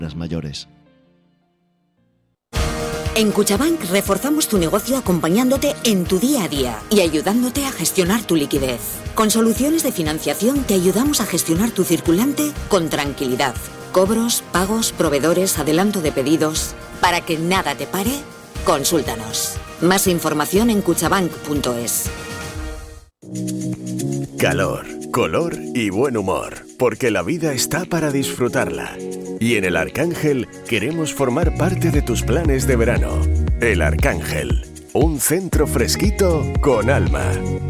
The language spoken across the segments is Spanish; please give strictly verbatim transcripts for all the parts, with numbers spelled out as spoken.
Las mayores. En Cuchabank reforzamos tu negocio acompañándote en tu día a día y ayudándote a gestionar tu liquidez. Con soluciones de financiación te ayudamos a gestionar tu circulante con tranquilidad. Cobros, pagos, proveedores, adelanto de pedidos. Para que nada te pare, consúltanos. Más información en cuchabank punto es. Calor, color y buen humor, porque la vida está para disfrutarla. Y en El Arcángel queremos formar parte de tus planes de verano. El Arcángel, un centro fresquito con alma.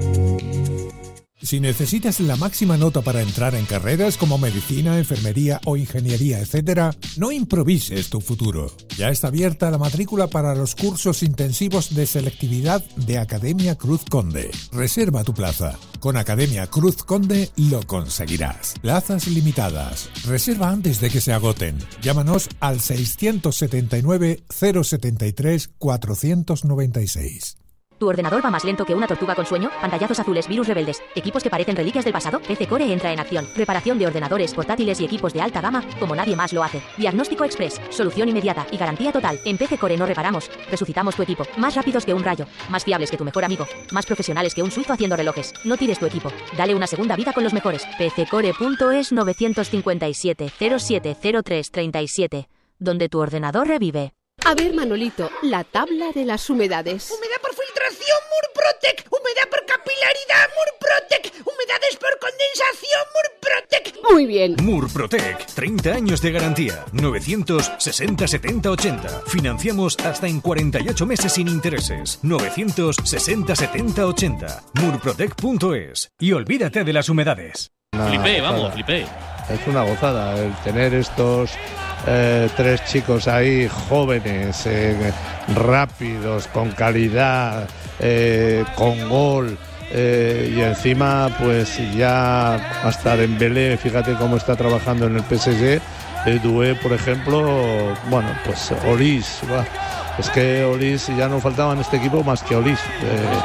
Si necesitas la máxima nota para entrar en carreras como medicina, enfermería o ingeniería, etcétera, no improvises tu futuro. Ya está abierta la matrícula para los cursos intensivos de selectividad de Academia Cruz Conde. Reserva tu plaza. Con Academia Cruz Conde lo conseguirás. Plazas limitadas. Reserva antes de que se agoten. Llámanos al seiscientos setenta y nueve, cero setenta y tres, cuatrocientos noventa y seis. ¿Tu ordenador va más lento que una tortuga con sueño? Pantallazos azules, virus rebeldes, equipos que parecen reliquias del pasado. P C Core entra en acción. Reparación de ordenadores, portátiles y equipos de alta gama como nadie más lo hace. Diagnóstico express, solución inmediata y garantía total. En P C Core no reparamos, resucitamos tu equipo. Más rápidos que un rayo, más fiables que tu mejor amigo, más profesionales que un suizo haciendo relojes. No tires tu equipo, dale una segunda vida con los mejores. P C Core punto es nueve cinco siete, cero siete cero tres tres siete, donde tu ordenador revive. A ver, Manolito, la tabla de las humedades. Humedad por filtración, Murprotec. Humedad por capilaridad, Murprotec. Humedades por condensación, Murprotec. Muy bien. Murprotec, treinta años de garantía. novecientos sesenta setenta ochenta. Financiamos hasta en cuarenta y ocho meses sin intereses. novecientos sesenta setenta ochenta. Murprotec punto es. Y olvídate de las humedades. Flipé, vamos, flipé. Es una gozada el tener estos eh, tres chicos ahí jóvenes, eh, rápidos, con calidad, eh, con gol. Eh, y encima pues ya hasta Dembélé, fíjate cómo está trabajando en el P S G. El Doué, por ejemplo, bueno, pues Olís, bah, es que Olís ya no faltaba en este equipo más que Olís. Eh, sí.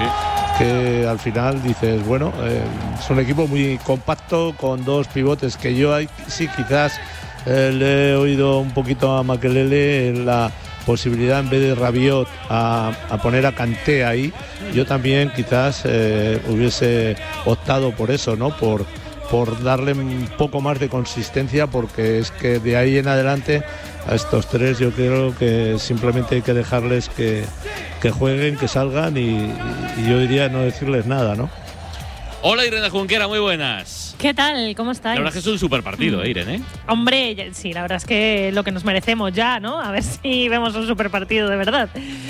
Que al final dices, bueno, eh, es un equipo muy compacto con dos pivotes que yo hay, sí quizás eh, le he oído un poquito a Makelele en la posibilidad en vez de Rabiot a, a poner a Kanté ahí. Yo también quizás eh, hubiese optado por eso, ¿no? Por, por darle un poco más de consistencia, porque es que de ahí en adelante a estos tres yo creo que simplemente hay que dejarles que, que jueguen, que salgan y, y yo diría no decirles nada, ¿no? Hola Irene Junquera, muy buenas. ¿Qué tal? ¿Cómo estáis? La verdad es que es un super partido, ¿eh, Irene? Hombre, sí, la verdad es que lo que nos merecemos ya, ¿no? A ver si vemos un super partido de verdad.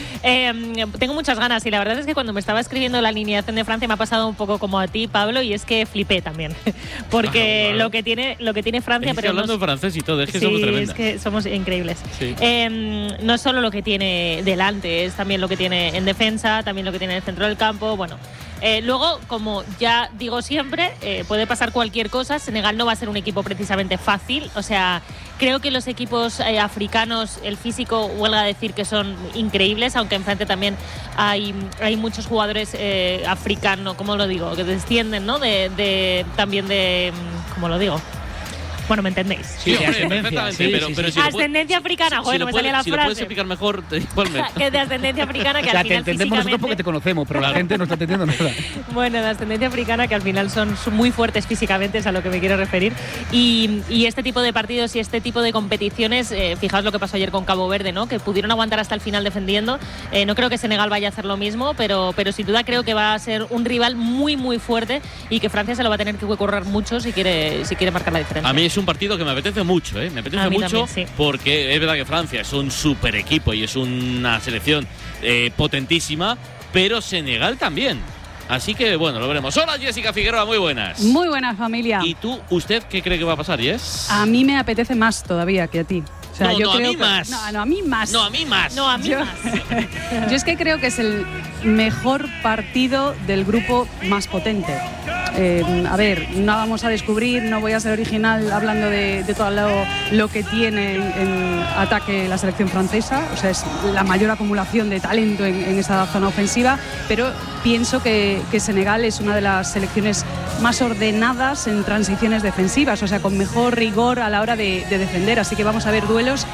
Eh, tengo muchas ganas y la verdad es que cuando me estaba escribiendo la alineación de Francia me ha pasado un poco como a ti, Pablo, y es que flipé también. Porque ah, lo que tiene lo que tiene Francia... Es que pero hablando nos... francés y todo, es que sí, somos tremendas. es que somos increíbles. Sí. Eh, no es solo lo que tiene delante, es también lo que tiene en defensa, también lo que tiene en el centro del campo, bueno... Eh, luego, como ya digo siempre, eh, puede pasar cualquier cosa. Senegal no va a ser un equipo precisamente fácil. O sea, creo que los equipos eh, africanos, el físico, huelga a decir que son increíbles, aunque enfrente también hay, hay muchos jugadores eh, africanos, ¿cómo lo digo? Que descienden, ¿no? De, de también de, ¿cómo lo digo? Bueno, ¿me entendéis? Sí, hombre, perfectamente. Sí, pero, sí, pero si ascendencia puede, africana, si, bueno, si me puede, salía la si frase. Si lo puedes explicar mejor, igualmente. Que de ascendencia africana que o sea, al final te entendemos nosotros porque te conocemos, pero claro, la gente no está entendiendo nada. Bueno, de ascendencia africana que al final son, son muy fuertes físicamente, es a lo que me quiero referir. Y, y este tipo de partidos y este tipo de competiciones, eh, fijaos lo que pasó ayer con Cabo Verde, ¿no? Que pudieron aguantar hasta el final defendiendo. Eh, no creo que Senegal vaya a hacer lo mismo, pero, pero sin duda creo que va a ser un rival muy, muy fuerte y que Francia se lo va a tener que currar mucho si quiere, si quiere marcar la diferencia. A mí es un partido que me apetece mucho, ¿eh? Me apetece mucho también, sí. Porque es verdad que Francia es un super equipo y es una selección eh, potentísima, pero Senegal también. Así que bueno, lo veremos. Hola Jessica Figueroa, muy buenas. Muy buenas, familia. ¿Y tú, usted qué cree que va a pasar, Jess? A mí me apetece más todavía que a ti. O sea, no, yo no, creo a mí que, más. No, no, a mí más. No, a mí más. No, a mí yo, más. Yo es que creo que es el mejor partido del grupo más potente. Eh, a ver, no vamos a descubrir, no voy a ser original hablando de, de todo lo, lo que tiene en, en ataque la selección francesa. O sea, es la mayor acumulación de talento en, en esa zona ofensiva, pero pienso que, que Senegal es una de las selecciones más ordenadas en transiciones defensivas, o sea, con mejor rigor a la hora de, de defender. Así que vamos a ver duelos